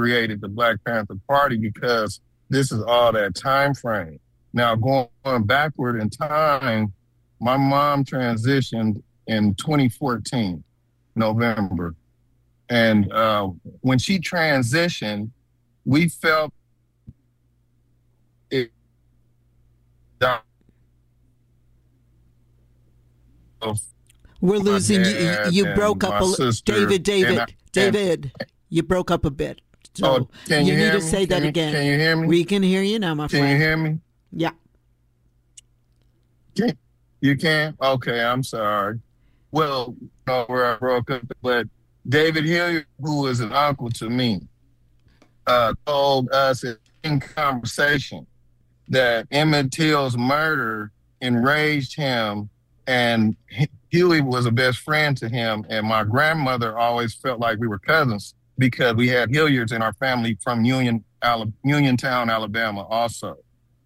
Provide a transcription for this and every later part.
created the Black Panther Party because this is all that time frame. Now, going backward in time, my mom transitioned in 2014, November. And when she transitioned, we felt it. We're losing you. You broke up a little. David, you broke up a bit. So can you need hear to me? say that again. Can you hear me? We can hear you now, my friend. Can you hear me? Yeah. You can? Okay, I'm sorry. Well, where I broke up, but David Hilliard, who was an uncle to me, told us in conversation that Emmett Till's murder enraged him, and Huey was a best friend to him, and my grandmother always felt like we were cousins because we had Hilliards in our family from Uniontown, Alabama also.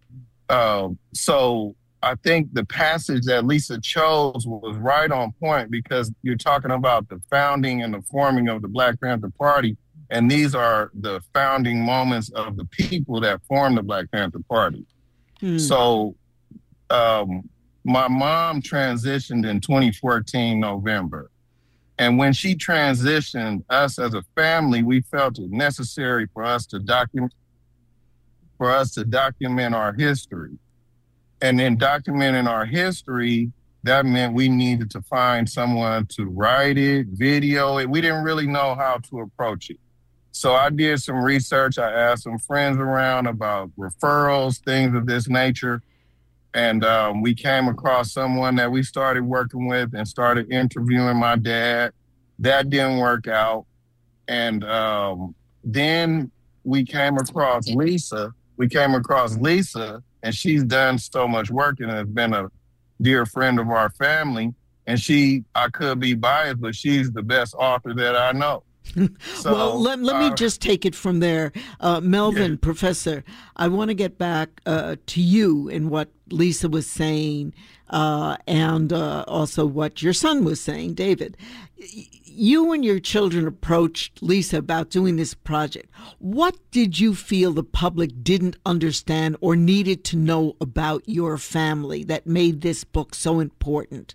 So I think the passage that Lisa chose was right on point because you're talking about the founding and the forming of the Black Panther Party, and these are the founding moments of the people that formed the Black Panther Party. So my mom transitioned in 2014, November. And when she transitioned, us as a family, we felt it necessary for us to document our history. And in documenting our history, that meant we needed to find someone to write it, video it. We didn't really know how to approach it. So I did some research. I asked some friends around about referrals, things of this nature. And we came across someone that we started working with and started interviewing my dad. That didn't work out. And then we came across Lisa. And she's done so much work and has been a dear friend of our family. And I could be biased, but she's the best author that I know. So, well, let me just take it from there. Melvin, Professor, I want to get back to you and what Lisa was saying and also what your son was saying, David. You and your children approached Lisa about doing this project. What did you feel the public didn't understand or needed to know about your family that made this book so important?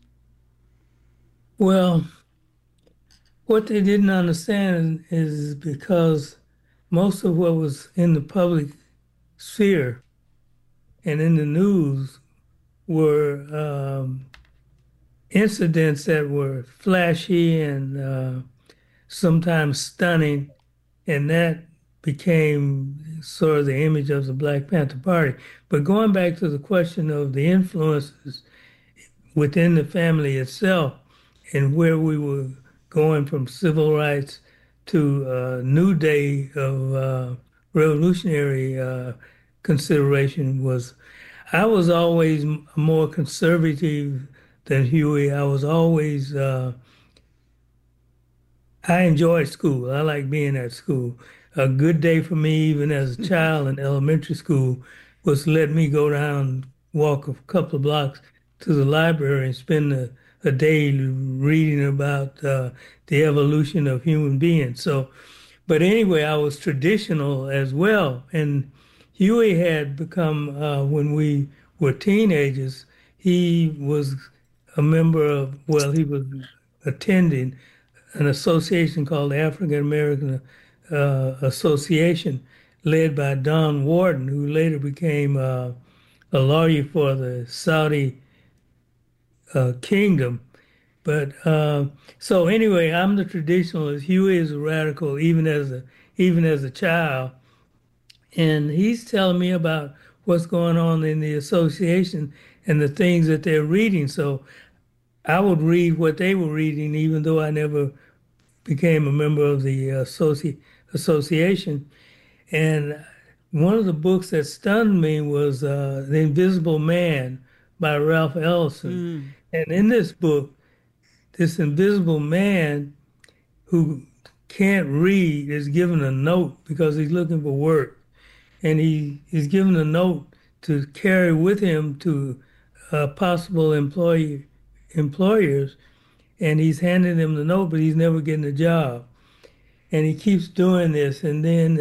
Well, what they didn't understand is because most of what was in the public sphere and in the news were incidents that were flashy and sometimes stunning, and that became sort of the image of the Black Panther Party. But going back to the question of the influences within the family itself and where we were going from civil rights to a new day of revolutionary consideration I was always more conservative than Huey. I was always, I enjoyed school. I like being at school. A good day for me, even as a child in elementary school, was to let me go down, walk a couple of blocks to the library and spend a day reading about the evolution of human beings. So, but anyway, I was traditional as well. And Huey had become, when we were teenagers, he was a member of, he was attending an association called the African American Association, led by Don Warden, who later became a lawyer for the Saudi kingdom. But so anyway, I'm the traditionalist. Huey is a radical, even as a child, and he's telling me about what's going on in the association and the things that they're reading. So I would read what they were reading, even though I never became a member of the association. And one of the books that stunned me was The Invisible Man by Ralph Ellison. And in this book, this invisible man who can't read is given a note because he's looking for work. And he's given a note to carry with him to possible employers. And he's handing them the note, but he's never getting a job. And he keeps doing this. And then